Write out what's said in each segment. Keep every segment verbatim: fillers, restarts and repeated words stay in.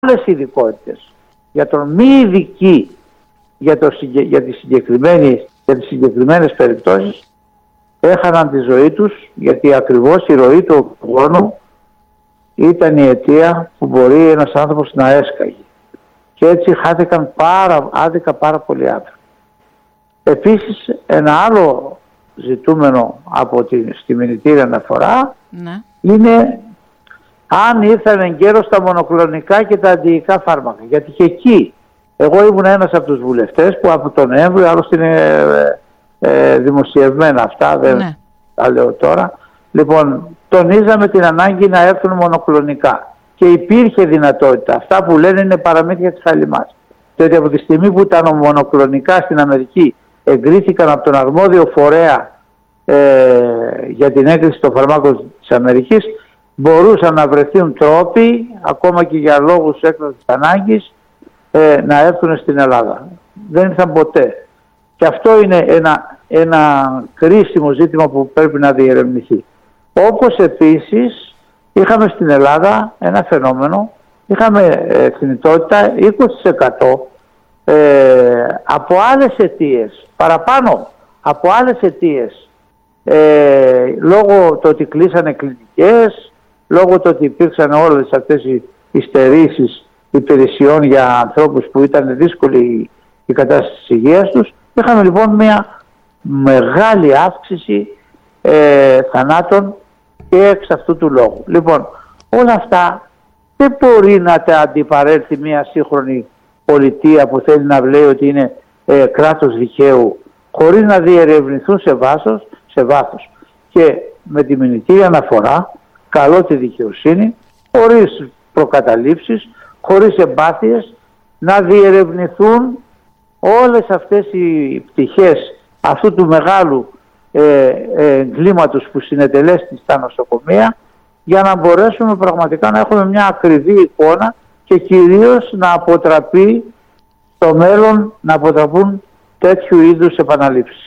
άλλες ειδικότητες. Γιατρών μη ειδικοί για, το, για, τη συγκεκριμένη, για τις συγκεκριμένες περιπτώσεις έχαναν τη ζωή τους, γιατί ακριβώς η ροή του οξυγόνου ήταν η αιτία που μπορεί ένας άνθρωπος να έσκαγε. Και έτσι χάθηκαν πάρα, άδικα πάρα πολλοί άνθρωποι. Επίσης, ένα άλλο ζητούμενο από τη, στη μηνυτήρια αναφορά ναι. είναι αν ήρθαν εγκαίρως τα μονοκλονικά και τα αντιϊκά φάρμακα. Γιατί και εκεί, εγώ ήμουν ένας από τους βουλευτές που από τον Νοέμβριο, άλλωστε είναι ε, ε, δημοσιευμένα αυτά, δεν ναι. τα λέω τώρα. Λοιπόν, τονίζαμε την ανάγκη να έρθουν μονοκλονικά. Και υπήρχε δυνατότητα. Αυτά που λένε είναι παραμύθια της χαλιμάς. Διότι από τη στιγμή που τα μονοκλονικά στην Αμερική εγκρίθηκαν από τον αρμόδιο φορέα ε, για την έγκριση των φαρμάκων της Αμερικής, μπορούσαν να βρεθούν τρόποι, ακόμα και για λόγους έκτακτης ανάγκης, ε, να έρθουν στην Ελλάδα. Δεν ήρθαν ποτέ. Και αυτό είναι ένα, ένα κρίσιμο ζήτημα που πρέπει να διερευνηθεί. Όπως επίσης είχαμε στην Ελλάδα ένα φαινόμενο, είχαμε ε, θνητότητα είκοσι τοις εκατό ε, από άλλες αιτίες, παραπάνω από άλλες αιτίες, ε, λόγω του ότι κλείσανε κλινικές, λόγω του ότι υπήρξαν όλες αυτές οι, οι στερήσεις υπηρεσιών για ανθρώπους που ήταν δύσκολη η κατάσταση της υγείας τους. Είχαμε λοιπόν μια μεγάλη αύξηση ε, θανάτων και εξ αυτού του λόγου. Λοιπόν, όλα αυτά δεν μπορεί να τα αντιπαρέλθει μια σύγχρονη πολιτεία που θέλει να λέει ότι είναι ε, κράτος δικαίου, χωρίς να διερευνηθούν σε, βάσος, σε βάθος. Και με τη μηνυτήρια αναφορά καλώ τη δικαιοσύνη, χωρίς προκαταλήψεις, χωρίς εμπάθειες, να διερευνηθούν όλες αυτές οι πτυχές αυτού του μεγάλου ε, ε, εγκλήματος που συνετελέστη στα νοσοκομεία, για να μπορέσουμε πραγματικά να έχουμε μια ακριβή εικόνα και κυρίως να αποτραπεί στο μέλλον, να αποτραπούν τέτοιου είδους επαναλήψεις.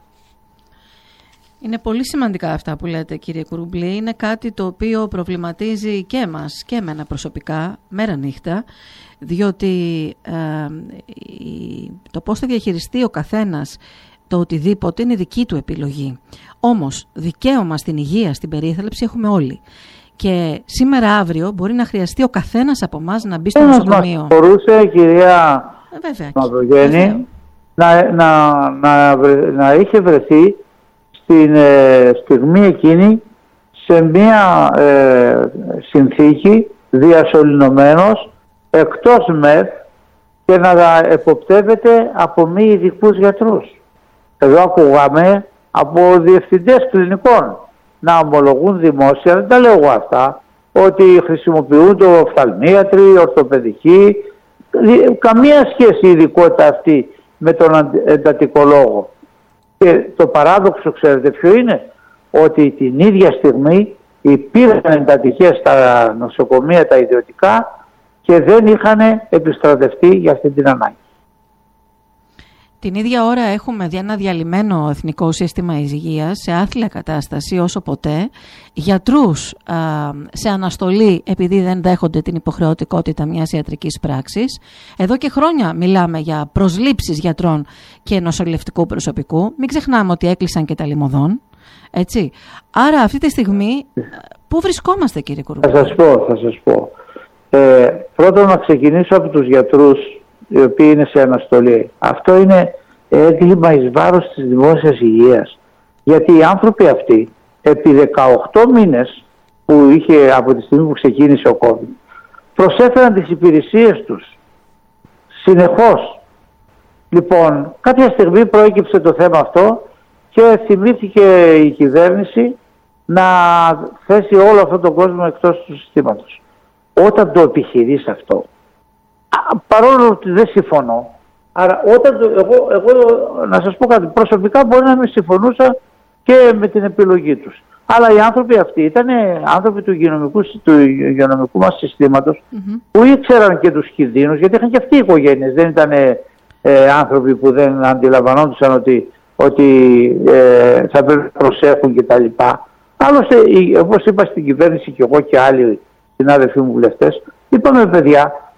Είναι πολύ σημαντικά αυτά που λέτε, κύριε Κουρουμπλή. Είναι κάτι το οποίο προβληματίζει και εμάς και εμένα προσωπικά, μέρα νύχτα, διότι ε, η, το πώς θα διαχειριστεί ο καθένας το οτιδήποτε είναι δική του επιλογή. Όμως δικαίωμα στην υγεία, στην περίθαλψη έχουμε όλοι. Και σήμερα αύριο μπορεί να χρειαστεί ο καθένας από εμάς να μπει στο νοσοκομείο. Μας μπορούσε, κυρία Μαυρογέννη, να, να, να, να είχε βρεθεί στην ε, στιγμή εκείνη σε μια ε, συνθήκη διασωληνωμένος εκτός ΜΕΘ και να εποπτεύεται από μη ειδικούς γιατρούς. Εδώ ακούγαμε από διευθυντές κλινικών να ομολογούν δημόσια, δεν τα λέω εγώ αυτά, ότι χρησιμοποιούν το οφθαλμίατροι, ορθοπαιδικοί, καμία σχέση η ειδικότητα αυτή με τον εντατικολόγο. Και το παράδοξο, ξέρετε ποιο είναι, ότι την ίδια στιγμή υπήρχαν εντατικές στα νοσοκομεία τα ιδιωτικά και δεν είχαν επιστρατευτεί για αυτή την ανάγκη. Την ίδια ώρα έχουμε ένα διαλυμένο εθνικό σύστημα υγείας σε άθλια κατάσταση όσο ποτέ, γιατρούς α, σε αναστολή επειδή δεν δέχονται την υποχρεωτικότητα μιας ιατρικής πράξης. Εδώ και χρόνια μιλάμε για προσλήψεις γιατρών και νοσηλευτικού προσωπικού. Μην ξεχνάμε ότι έκλεισαν και τα λιμωδών. Έτσι. Άρα αυτή τη στιγμή πού βρισκόμαστε, κύριε Κουρουμπλή? Θα σας πω, θα σας πω. Ε, πρώτον να ξεκινήσω από τους γιατρούς οι οποίοι είναι σε αναστολή. Αυτό είναι έγκλημα εις βάρος της δημόσιας υγείας. Γιατί οι άνθρωποι αυτοί επί δεκαοκτώ μήνες που είχε από τη στιγμή που ξεκίνησε ο COVID προσέφεραν τις υπηρεσίες τους συνεχώς. Λοιπόν, κάποια στιγμή προέκυψε το θέμα αυτό και θυμήθηκε η κυβέρνηση να θέσει όλο αυτόν τον κόσμο εκτός του συστήματος. Όταν το επιχειρείς αυτό, παρόλο ότι δεν συμφωνώ, άρα όταν το, εγώ, εγώ να σας πω κάτι, προσωπικά μπορεί να μην συμφωνούσα και με την επιλογή τους. Αλλά οι άνθρωποι αυτοί ήταν άνθρωποι του υγειονομικού, του υγειονομικού μας συστήματος mm-hmm. που ήξεραν και τους κινδύνους, γιατί είχαν και αυτοί οι οικογένειες, δεν ήταν ε, άνθρωποι που δεν αντιλαμβανόντουσαν ότι, ότι ε, θα πρέπει να προσέχουν κτλ. Άλλωστε, όπως είπα στην κυβέρνηση και εγώ και άλλοι συνάδελφοί μου βουλευτές, είπαμε παιδιά,